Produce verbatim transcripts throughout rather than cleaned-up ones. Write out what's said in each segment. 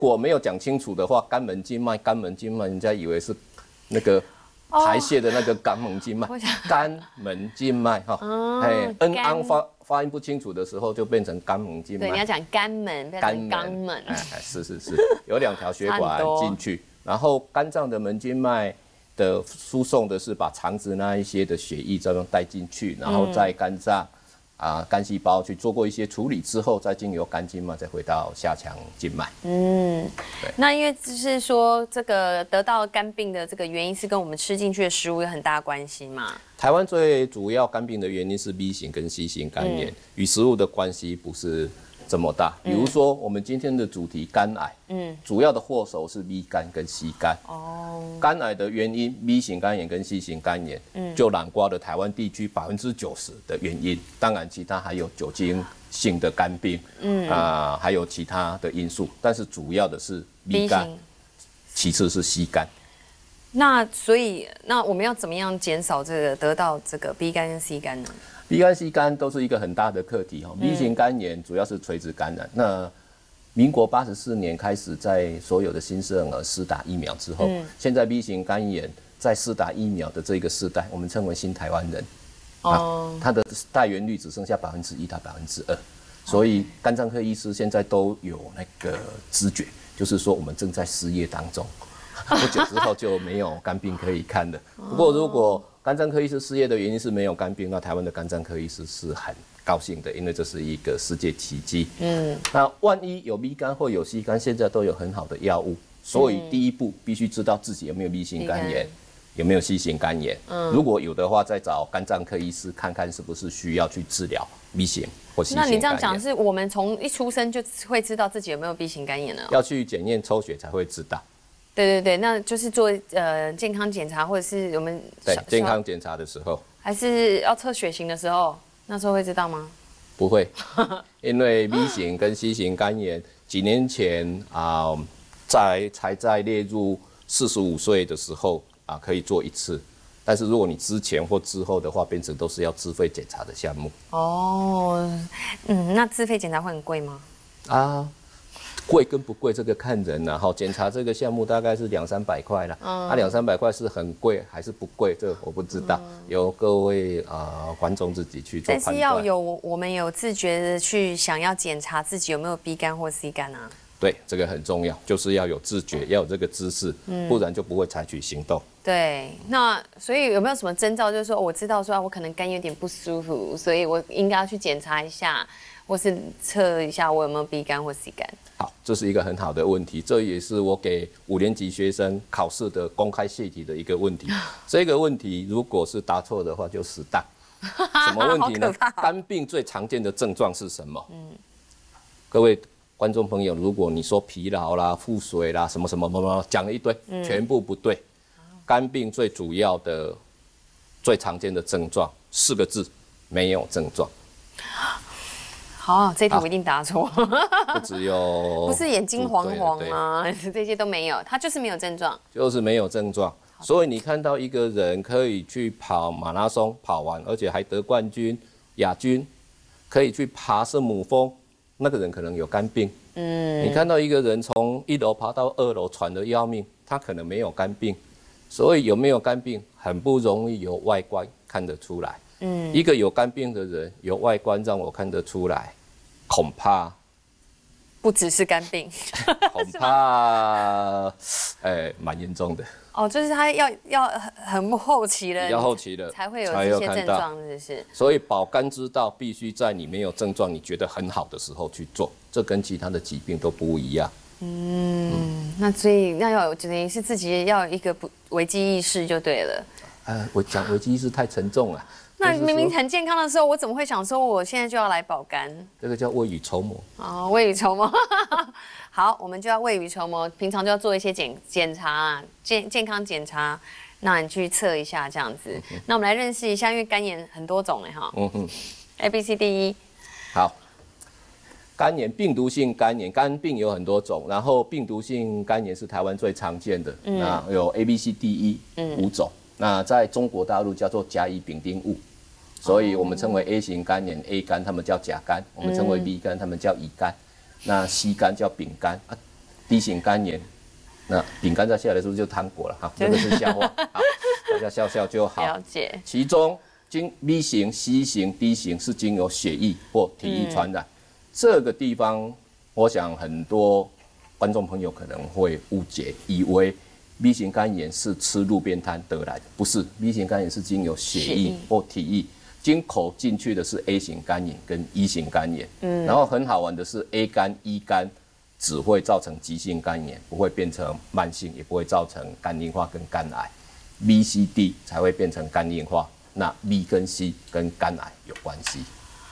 果没有讲清楚的话，肝门经脉，肝门经脉，人家以为是那个排泄的那个肛门经脉，肝门经脉哈，哎，恩安发发音不清楚的时候就变成肝门经脉。 对，你要讲肝门，不要讲肛门。 哎哎，是是是，有两条血管进去，然后肝脏的门经脉的输送的是把肠子那一些的血液这样带进去，然后在肝脏。啊，肝细胞去做过一些处理之后，再经由肝经脉再回到下腔静脉。嗯，对。 那因为就是说，这个得到肝病的这个原因是跟我们吃进去的食物有很大关系嘛？ 台湾最主要肝病的原因是 B 型跟 C 型肝炎，与、嗯、食物的关系不是这么大。比如说，我们今天的主题肝癌，嗯，主要的祸首是 B 肝跟 C 肝。哦，肝癌的原因 B 型肝炎跟 C 型肝炎，嗯，就囊括了台湾地区百分之九十的原因。当然，其他还有酒精性的肝病，嗯啊、呃，还有其他的因素，但是主要的是 B 肝，其次是 C 肝。 那所以，那我们要怎么样减少这个得到这个 B 肝跟 C 肝呢 ？B 肝、C 肝都是一个很大的课题哈。B 型肝炎主要是垂直感染。嗯、那民国八十四年开始，在所有的新生儿施打疫苗之后，嗯、现在 B 型肝炎在施打疫苗的这个世代，我们称为新台湾人。哦、啊，它的带原率只剩下百分之一到百分之二，所以肝脏科医师现在都有那个知觉，就是说我们正在失业当中。不久之后就没有肝病可以看了。不过，如果肝脏科医师失业的原因是没有肝病，那台湾的肝脏科医师是很高兴的，因为这是一个世界奇迹。嗯，那万一有 B 肝或有 C 肝，现在都有很好的药物，所以第一步必须知道自己有没有 B 型肝炎，有没有 C 型肝炎。嗯，如果有的话，再找肝脏科医师看看是不是需要去治疗 B 型或 C 型肝炎。 那你这样讲，是我们从一出生就会知道自己有没有 B 型肝炎呢？ 要去检验抽血才会知道。 对对对，那就是做呃健康检查，或者是我们对健康检查的时候， 还是要测血型的时候，那时候会知道吗？ 不会，因为 B 型跟 C 型肝炎几年前啊、呃，在才在列入四十五岁的时候啊、呃、可以做一次，但是如果你之前或之后的话，变成都是要自费检查的项目。哦， 嗯，那自费检查会很贵吗？啊。 贵跟不贵，这个看人呐、啊。哈，检查这个项目大概是两三百块啦。嗯，啊，两三百块是很贵还是不贵？这个我不知道，嗯、由各位啊、呃、观众自己去做判断。 但是要有我们有自觉的去想要检查自己有没有 B 肝或 C 肝啊。 对，这个很重要，就是要有自觉，要有这个知识，嗯、不然就不会采取行动。 对，那所以有没有什么征兆，就是说我知道说我可能肝有点不舒服，所以我应该要去检查一下，或是测一下我有没有 B 肝或 C 肝？ 好，这是一个很好的问题，这也是我给五年级学生考试的公开泄题的一个问题。这个问题如果是答错的话，就死当。什么问题呢？肝病最常见的症状是什么？嗯，各位观众朋友，如果你说疲劳啦、腹水啦、什么什么什么，讲了一堆，嗯、全部不对。肝病最主要的、最常见的症状四个字：没有症状。 好，这题我一定答错。 不只有不是眼睛黄黄啊，这些都没有，他就是没有症状， 就是没有症状。所以你看到一个人可以去跑马拉松跑完，而且还得冠军、亚军，可以去爬圣母峰，那个人可能有肝病。嗯，你看到一个人从一楼爬到二楼喘得要命，他可能没有肝病。所以有没有肝病很不容易由外观看得出来。嗯，一个有肝病的人，由外观让我看得出来，恐怕不只是肝病， 恐怕哎蛮严重的。 哦，就是他要要很后期了， 要后期了才会有这些症状，是不是？ 所以保肝之道必须在你没有症状、你觉得很好的时候去做，这跟其他的疾病都不一样。 嗯，嗯那所以那要有等于是自己要有一个不危机意识就对了。 呃，我讲危机意识太沉重了。 那明明很健康的时候，我怎么会想说我现在就要来保肝？ 这个叫未雨绸缪。 哦，未雨绸缪。好，我们就要未雨绸缪，平常就要做一些检检查，健健康检查，那你去测一下这样子。嗯、那我们来认识一下，因为肝炎很多种哎哈。嗯哼。A B C D E。 好。肝炎，病毒性肝炎，肝病有很多种，然后病毒性肝炎是台湾最常见的，嗯、那有 A B C D E 五种。嗯、那在中国大陆叫做甲乙丙丁戊，所以我们称为 A 型肝炎 A 肝，他们叫甲肝；我们称为 B 肝，他们叫乙肝；那 C 肝叫丙肝啊。 B 型肝炎，那饼干再下来是不是就糖果了？哈，这个是笑话，好，大家笑笑就好。 了解。 其中经 B 型、C 型、D 型是经由血液或体液传染，嗯、这个地方我想很多观众朋友可能会误解，以为 B 型肝炎是吃路边摊得来的，不是 ，B 型肝炎是经由血液或体液。经口进去的是 A 型肝炎跟 E 型肝炎，嗯，然后很好玩的是 A 肝、E 肝只会造成急性肝炎，不会变成慢性，也不会造成肝硬化跟肝癌 ，B、C、D 才会变成肝硬化。那 B 跟 C 跟肝癌有关系，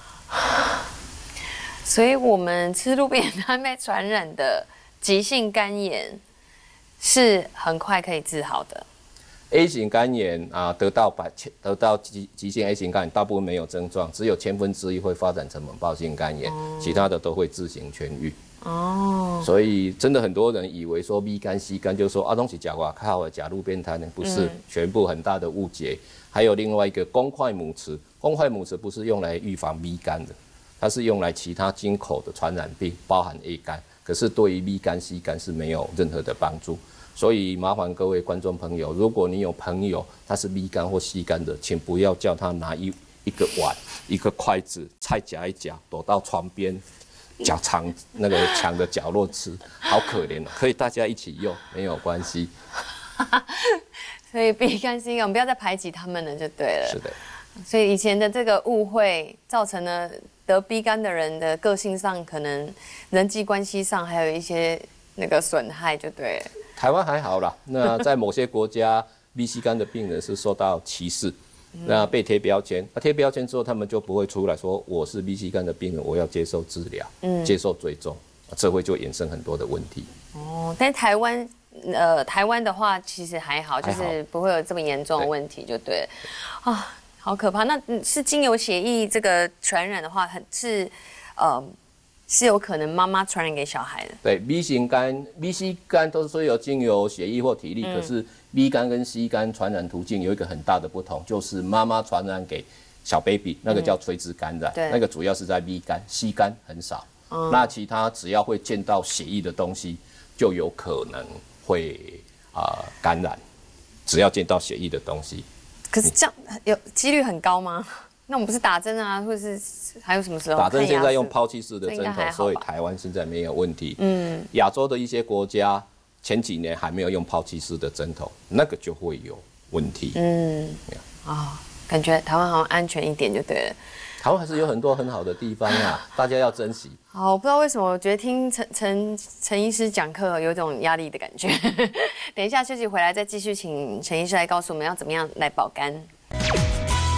所以我们吃路边摊被传染的急性肝炎是很快可以治好的。 A 型肝炎啊，得到百得到急急性 A 型肝炎，大部分没有症状，只有千分之一会发展成猛暴性肝炎，哦、其他的都会自行痊愈。哦，所以真的很多人以为说 B 肝 C 肝就说啊东西假哇靠假路边摊，不是，嗯、全部很大的误解。还有另外一个公筷母匙，公筷母匙不是用来预防 B 肝的，它是用来其他经口的传染病，包含 A 肝，可是对于 B 肝 C 肝是没有任何的帮助。所以麻烦各位观众朋友，如果你有朋友他是 B 肝或 C 肝的，请不要叫他拿一一个碗、一个筷子，菜夹一夹，躲到床边、角墙那个墙的角落吃，好可怜哦。可以大家一起用，没有关系。 所以 B 肝 C 肝，我们不要再排挤他们了，就对了。 是的。 所以以前的这个误会，造成了得 B 肝的人的个性上，可能人际关系上还有一些那个损害，就对了。 台湾还好啦，那在某些国家 B C 肝的病人是受到歧视，嗯、那被贴标签，那贴标签之后，他们就不会出来说我是 B C 肝的病人，我要接受治疗，嗯、接受追踪，这会就衍生很多的问题。 哦，但台湾，呃，台湾的话其实还好，就是不会有这么严重的问题，就对了。啊，好可怕！那是经由血液这个传染的话，很是，呃。是有可能妈妈传染给小孩的。 对 ，B 型肝、B、C 肝都是说有经由血液或体液，嗯、可是 B 肝跟 C 肝传染途径有一个很大的不同，就是妈妈传染给小 baby， 那个叫垂直感染，嗯、那个主要是在 B 肝 ，C 肝很少。嗯、那其他只要会见到血液的东西，就有可能会啊、呃、感染。只要见到血液的东西。 可是这样有几率很高吗？那我们不是打针啊，或者是还有什么时候？ 打针现在用抛弃式的针头，所以台湾现在没有问题。嗯，亚洲的一些国家前几年还没有用抛弃式的针头，那个就会有问题。嗯， 啊、哦，感觉台湾好像安全一点就对了。 台湾还是有很多很好的地方啊，大家要珍惜。 好，我不知道为什么，我觉得听陈陈陈医师讲课有种压力的感觉。等一下休息回来再继续，请陈医师来告诉我们要怎么样来保肝。